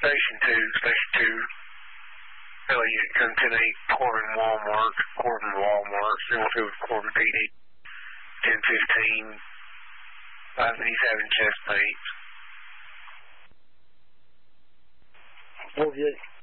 Station 2. Elliott, come 10-8, Corbin Walmart, 702 Corbin PD, 1015, 587 chest pains. Okay.